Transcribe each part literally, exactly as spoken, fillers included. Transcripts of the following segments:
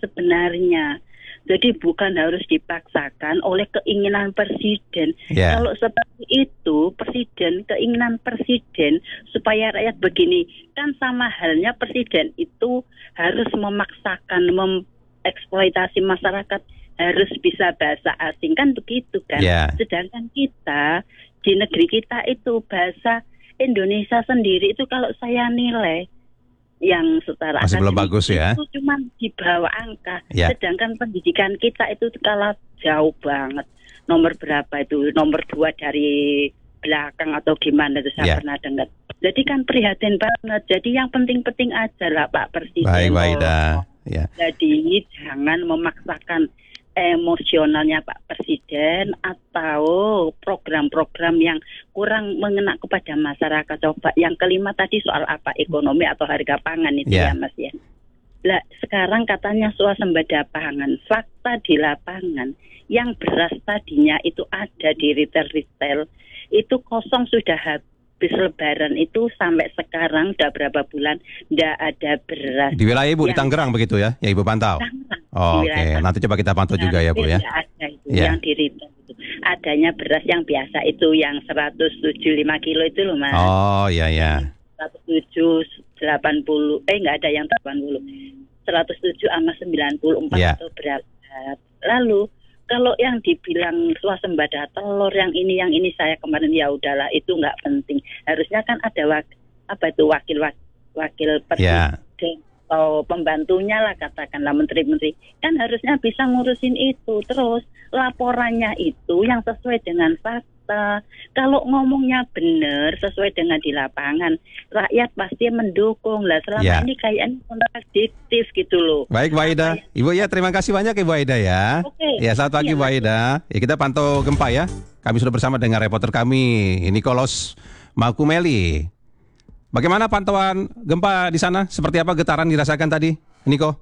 sebenarnya. Jadi bukan harus dipaksakan oleh keinginan presiden. Yeah. Kalau seperti itu, presiden, keinginan presiden supaya rakyat begini, kan sama halnya presiden itu harus memaksakan, mengeksploitasi masyarakat, harus bisa bahasa asing, kan begitu kan. Yeah. Sedangkan kita, di negeri kita itu bahasa Indonesia sendiri itu kalau saya nilai, yang setara masih belum bagus ya. Itu cuma di bawah angka. Ya. Sedangkan pendidikan kita itu kalah jauh banget. Nomor berapa itu? Nomor dua dari belakang atau gimana itu saya ya. pernah dengar. Jadi kan prihatin banget. Jadi yang penting-penting aja lah Pak Presiden. Baik, Mbak Ida. Ya. Jadi jangan memaksakan emosionalnya Pak Presiden atau program-program yang kurang mengena kepada masyarakat. Coba yang kelima tadi soal apa, ekonomi atau harga pangan itu yeah. ya Mas ya. Lah sekarang katanya swasembada pangan, fakta di lapangan yang beras tadinya itu ada di retail-retail itu kosong sudah habis Lebaran itu sampai sekarang udah berapa bulan tidak ada beras. Di wilayah Ibu yang di Tangerang begitu ya, ya Ibu pantau. Oh, Oke, okay. Nanti coba kita pantau juga ya Bu ya. Ada itu yeah. yang di retail itu. Adanya beras yang biasa itu yang seratus tujuh puluh lima kilo itu loh Mas. Oh iya ya. seratus tujuh, delapan puluh eh nggak ada yang delapan puluh. seratus tujuh sama sembilan puluh empat yeah. atau berapa. Lalu kalau yang dibilang swasembada telur yang ini yang ini saya kemarin ya udahlah itu nggak penting. Harusnya kan ada wak, apa itu wakil wak, wakil presiden yeah. atau pembantunya lah katakanlah menteri-menteri kan harusnya bisa ngurusin itu. Terus laporannya itu yang sesuai dengan fakta. Kalau ngomongnya benar sesuai dengan di lapangan, rakyat pasti mendukung lah. Selama ya. ini kayaknya kontradiktif gitu loh. Baik Mbak Ida, Ibu ya terima kasih banyak Ibu Ida ya. Oke. Ya selamat pagi ya, Mbak Ida. Ya kita pantau gempa ya. Kami sudah bersama dengan reporter kami Nikolos Makumeli. Bagaimana pantauan gempa di sana? Seperti apa getaran dirasakan tadi, Niko?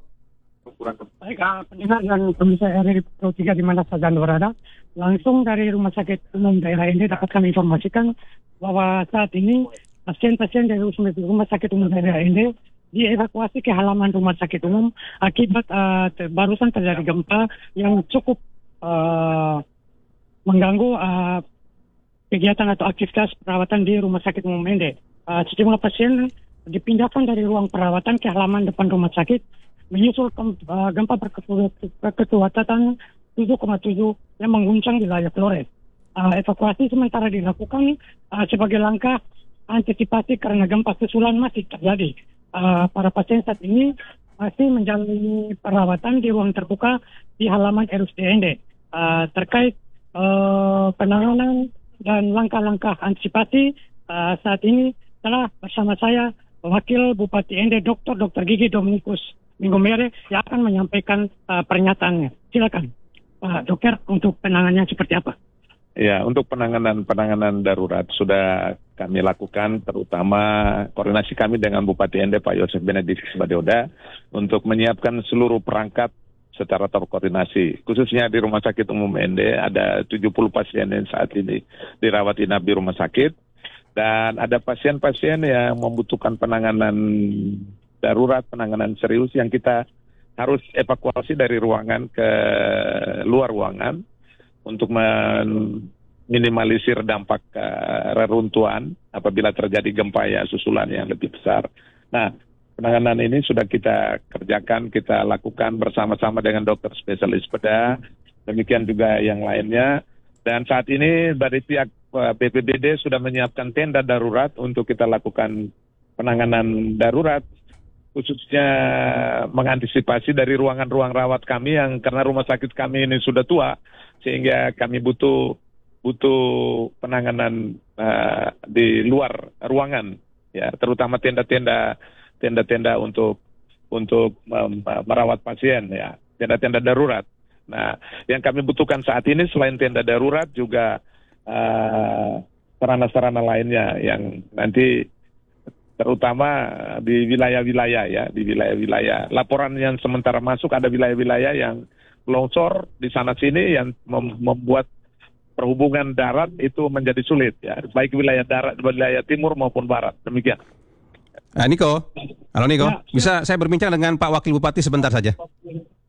Baik, uh, pendengar dan pemirsa R R I Pro tiga di mana saja Anda berada, langsung dari Rumah Sakit Umum Daerah ini dapat kami informasikan bahwa saat ini pasien-pasien dari Rumah Sakit Umum Daerah ini dievakuasi ke halaman Rumah Sakit Umum akibat uh, ter- barusan terjadi gempa yang cukup uh, mengganggu uh, kegiatan atau aktivitas perawatan di Rumah Sakit Umum Ende. Uh, sejumlah pasien dipindahkan dari ruang perawatan ke halaman depan rumah sakit menyusul uh, gempa berkekuatan tujuh koma tujuh yang mengguncang wilayah Flores. Uh, evakuasi sementara dilakukan uh, sebagai langkah antisipasi karena gempa susulan masih terjadi. Uh, para pasien saat ini masih menjalani perawatan di ruang terbuka di halaman R S U D Ende. Uh, terkait uh, penanganan dan langkah-langkah antisipasi uh, saat ini telah bersama saya Wakil Bupati Ende Doktor Doktor Gigi Dominikus Minggomere yang akan menyampaikan uh, pernyataannya. Silakan Pak Dokter untuk penanganannya seperti apa? Ya, untuk penanganan penanganan darurat sudah kami lakukan, terutama koordinasi kami dengan Bupati Ende Pak Yosef Benedictus Badeoda untuk menyiapkan seluruh perangkat secara terkoordinasi. Khususnya di Rumah Sakit Umum Ende ada tujuh puluh pasien yang saat ini dirawat inap di rumah sakit dan ada pasien-pasien yang membutuhkan penanganan darurat, penanganan serius yang kita harus evakuasi dari ruangan ke luar ruangan untuk meminimalisir dampak uh, reruntuhan apabila terjadi gempa ya susulan yang lebih besar. Nah, penanganan ini sudah kita kerjakan, kita lakukan bersama-sama dengan dokter spesialis bedah, demikian juga yang lainnya. Dan saat ini dari pihak uh, B P B D sudah menyiapkan tenda darurat untuk kita lakukan penanganan darurat, khususnya mengantisipasi dari ruangan-ruang rawat kami yang karena rumah sakit kami ini sudah tua sehingga kami butuh butuh penanganan uh, di luar ruangan ya, terutama tenda-tenda tenda-tenda untuk untuk um, merawat pasien ya, tenda-tenda darurat. Nah, yang kami butuhkan saat ini selain tenda darurat juga uh, sarana-sarana lainnya yang nanti terutama di wilayah-wilayah ya, di wilayah-wilayah. Laporan yang sementara masuk ada wilayah-wilayah yang longsor di sana sini yang mem- membuat perhubungan darat itu menjadi sulit ya, baik wilayah darat, wilayah timur maupun barat. Demikian. Ah, Niko, halo Niko, ya, bisa ya. Saya berbincang dengan Pak Wakil Bupati sebentar saja?